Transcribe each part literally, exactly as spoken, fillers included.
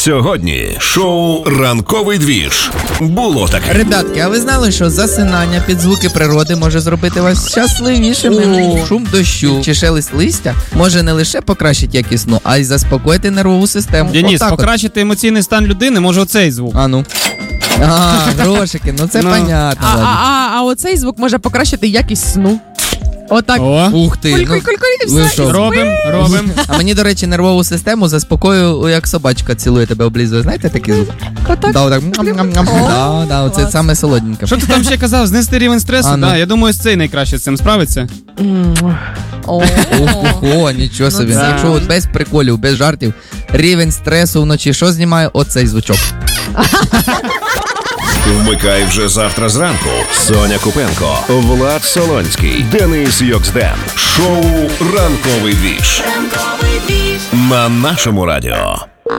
Сьогодні шоу «Ранковий двіж». Було таке. Ребятки, а ви знали, що засинання під звуки природи може зробити вас щасливішими? Шум дощу чи шелест листя може не лише покращити якість сну, а й заспокоїти нервову систему. Деніс, Отак от. покращити емоційний стан людини може оцей звук. А ну. А, грошики, ну це Ну. понятно. А, ладно. а, а, а оцей звук може покращити якість сну. Отак. О, Ух ти. Куль, куль, куль, куль, і ви все. що? робим, робим. А мені, до речі, нервову систему заспокоює, як собачка цілує тебе, облизує. Знаєте такий звук? Отак. Да, отак. Да, да, оце Клас. саме солоденьке. Що ти там ще казав? Знести рівень стресу? А, ну. Да, я думаю, цей найкраще з цим справиться. М. О. Ого, нічого собі. це- Якщо от без приколів, без жартів, рівень стресу вночі, що знімає? Оцей звучок. Вмикай вже завтра зранку. Соня Купенко, Влад Солонський, Денис Йоксден. Шоу «Ранковий двіж» на нашому радіо.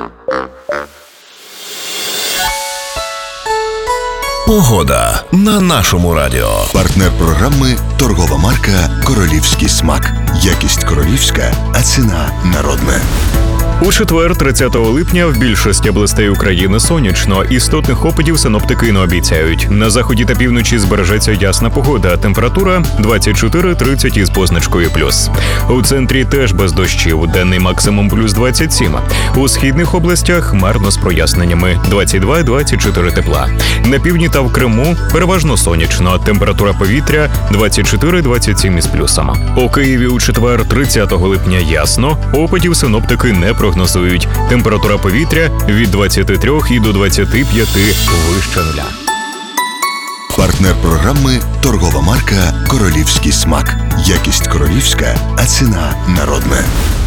Погода на нашому радіо. Партнер програми – торгова марка «Королівський смак». Якість королівська, а ціна народна. У четвер, тридцятого липня, в більшості областей України сонячно. Істотних опадів синоптики не обіцяють. На заході та півночі збережеться ясна погода. Температура двадцять чотири тридцять із позначкою плюс. У центрі теж без дощів. Денний максимум плюс двадцять сім. У східних областях хмарно з проясненнями. двадцять два двадцять чотири тепла. На півдні та в Криму переважно сонячно. Температура повітря двадцять чотири двадцять сім із плюсом. У Києві у четвер, тридцятого липня ясно. Опадів синоптики не прогнозують. Температура повітря від двадцяти трьох і до двадцяти п'яти вище нуля. Партнер програми – торгова марка «Королівський смак». Якість королівська, а ціна народна.